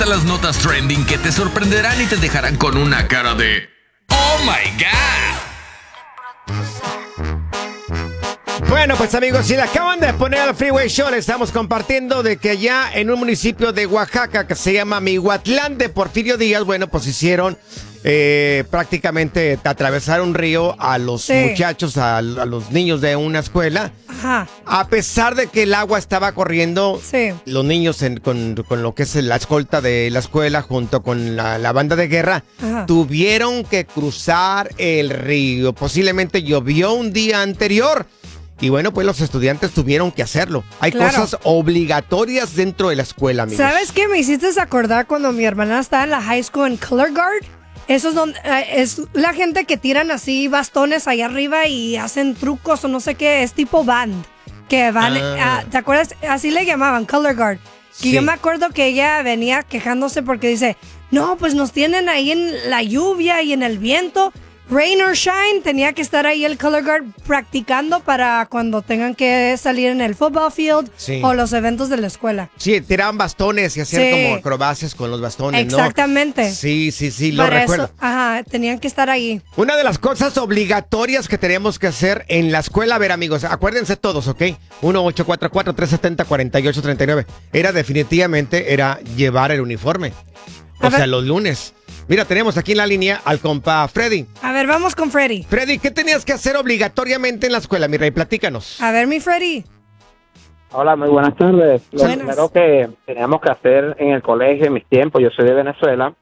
las notas trending que te sorprenderán y te dejarán con una cara de ¡Oh my God! Bueno, pues amigos, si le acaban de poner al Freeway Show, le estamos compartiendo de que allá en un municipio de Oaxaca que se llama Mihuatlán de Porfirio Díaz, bueno, pues hicieron prácticamente atravesar un río a los muchachos, a los niños de una escuela. Ajá. A pesar de que el agua estaba corriendo, los niños con lo que es la escolta de la escuela junto con la banda de guerra, tuvieron que cruzar el río. Posiblemente llovió un día anterior. Y bueno, pues los estudiantes tuvieron que hacerlo. Hay cosas obligatorias dentro de la escuela, amigos. ¿Sabes qué? Me hiciste acordar cuando mi hermana estaba en la high school en Color Guard. Eso es donde es la gente que tiran así bastones allá arriba y hacen trucos o no sé qué. Es tipo band. Que van, ¿te acuerdas? Así le llamaban, Color Guard. Que yo me acuerdo que ella venía quejándose porque dice, no, pues nos tienen ahí en la lluvia y en el viento. Rain or shine, tenía que estar ahí el Color Guard practicando para cuando tengan que salir en el football field o los eventos de la escuela. Sí, tiraban bastones y hacían como acrobacias con los bastones, Exactamente. ¿no? Sí, lo para recuerdo. Eso, tenían que estar ahí. Una de las cosas obligatorias que tenemos que hacer en la escuela, a ver amigos, acuérdense todos, ¿ok? 1-844-370-4839. Era llevar el uniforme. O sea, los lunes. Mira, tenemos aquí en la línea al compa Freddy. A ver, vamos con Freddy. Freddy, ¿qué tenías que hacer obligatoriamente en la escuela, mi rey? Platícanos. A ver, mi Freddy. Hola, muy buenas tardes. Lo primero que teníamos que hacer en el colegio, en mis tiempos, yo soy de Venezuela.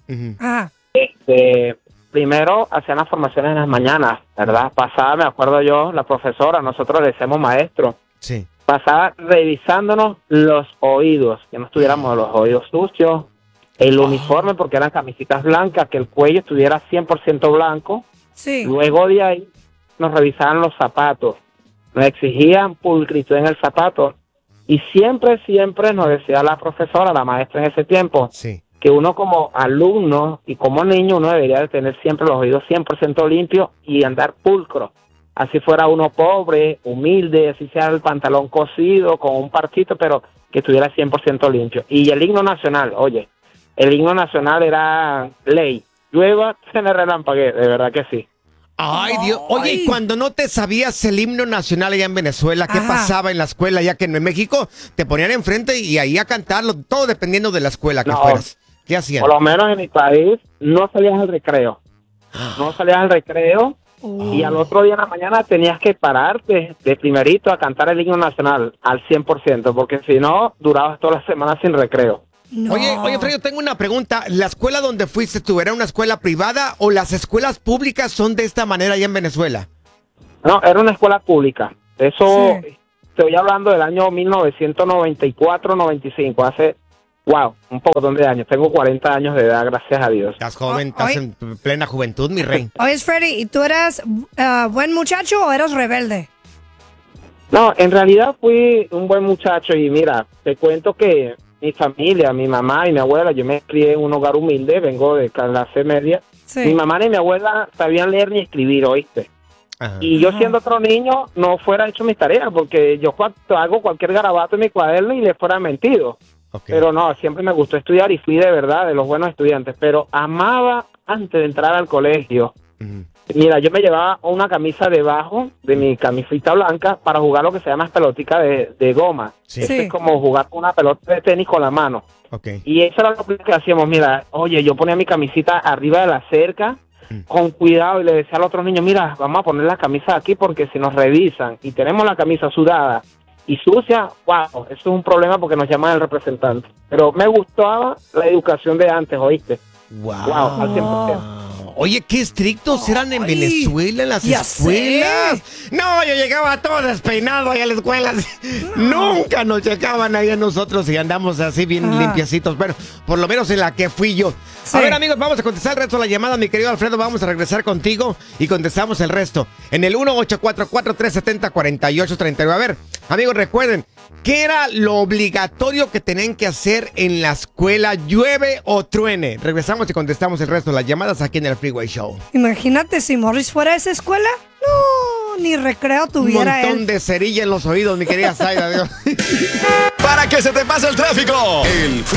Primero hacían las formaciones en las mañanas, ¿verdad? Pasaba, me acuerdo yo, la profesora, nosotros le decíamos maestro. Sí. Pasaba revisándonos los oídos, que no estuviéramos los oídos sucios. El uniforme, porque eran camisitas blancas, que el cuello estuviera 100% blanco. Sí. Luego de ahí nos revisaban los zapatos. Nos exigían pulcritud en el zapato. Y siempre nos decía la profesora, la maestra en ese tiempo, que uno como alumno y como niño, uno debería de tener siempre los oídos 100% limpios y andar pulcro. Así fuera uno pobre, humilde, así sea el pantalón cosido, con un parchito, pero que estuviera 100% limpio. Y el himno nacional, oye, el himno nacional era ley. Llueva, se me relampagué, de verdad que sí. Ay, Dios. Oye, y cuando no te sabías el himno nacional allá en Venezuela, ¿qué pasaba en la escuela? Ya que en México te ponían enfrente y ahí a cantarlo, todo dependiendo de la escuela que fueras. ¿Qué hacían? Por lo menos en mi país no salías al recreo. No salías al recreo y al otro día en la mañana tenías que pararte de primerito a cantar el himno nacional al 100%, porque si no, durabas toda la semana sin recreo. No. Oye, Freddy, yo tengo una pregunta. ¿La escuela donde fuiste tú era una escuela privada o las escuelas públicas son de esta manera allá en Venezuela? No, era una escuela pública. Eso, estoy hablando del año 1994-95, hace, un poco de años. Tengo 40 años de edad, gracias a Dios. Estás joven, estás en plena juventud, mi rey. Oye, Freddy, ¿y tú eras buen muchacho o eras rebelde? No, en realidad fui un buen muchacho y mira, te cuento que mi familia, mi mamá y mi abuela, yo me crié en un hogar humilde, vengo de clase media. Mi mamá ni mi abuela sabían leer ni escribir, ¿oíste? Y yo siendo otro niño no fuera hecho mis tareas, porque yo hago cualquier garabato en mi cuaderno y le fuera mentido. Pero no, siempre me gustó estudiar y fui de verdad de los buenos estudiantes, pero amaba antes de entrar al colegio. Mira, yo me llevaba una camisa debajo de mi camisita blanca para jugar lo que se llama pelotica de goma. Es como jugar una pelota de tenis con la mano. Y eso era lo que hacíamos. Mira, oye, yo ponía mi camisita arriba de la cerca con cuidado y le decía al otro niño, mira, vamos a poner la camisa aquí porque si nos revisan y tenemos la camisa sudada y sucia, eso es un problema porque nos llaman el representante. Pero me gustaba la educación de antes, ¿oíste? Al 100%. Oye, qué estrictos eran en Venezuela en las escuelas. No, yo llegaba todo despeinado ahí a la escuela. Nunca nos llegaban ahí a nosotros y andamos así bien limpiecitos. Bueno, por lo menos en la que fui yo. A ver, amigos, vamos a contestar el resto de la llamada, mi querido Alfredo. Vamos a regresar contigo y contestamos el resto en el 1-844-370-4839. A ver, amigos, recuerden, ¿qué era lo obligatorio que tenían que hacer en la escuela, llueve o truene? Regresamos y contestamos el resto de las llamadas aquí en el Freeway Show. Imagínate si Morris fuera a esa escuela. No, ni recreo tuviera él. Un montón de cerilla en los oídos, mi querida Zaida. Para que se te pase el tráfico. El